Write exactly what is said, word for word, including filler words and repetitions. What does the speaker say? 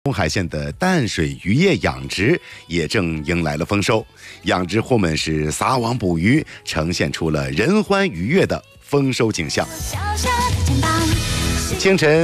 东海县的淡水渔业养殖也正迎来了丰收，养殖户们是撒网捕鱼，呈现出了人欢愉悦的丰收景象。清晨